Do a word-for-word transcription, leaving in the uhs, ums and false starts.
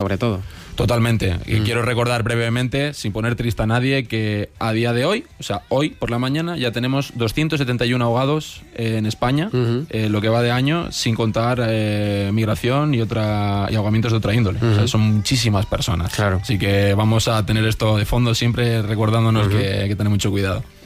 sobre todo. Totalmente. Y Mm. quiero recordar brevemente, sin poner triste a nadie, que a día de hoy, o sea, hoy por la mañana, ya tenemos doscientos setenta y uno ahogados eh, en España, Uh-huh. eh, lo que va de año, sin contar eh, migración y otra y ahogamientos de otra índole. Uh-huh. O sea, son muchísimas personas. Claro. Así que vamos a tener esto de fondo siempre recordándonos Uh-huh. que hay que tener mucho cuidado.